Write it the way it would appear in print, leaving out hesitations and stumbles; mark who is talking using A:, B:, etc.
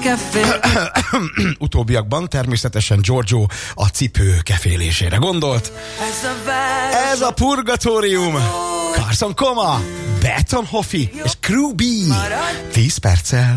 A: Utóbbiakban természetesen Giorgio a cipő kefélésére gondolt. Ez a Purgatórium. Carson Coma, Beton Hoffi és Crew B. 10 perccel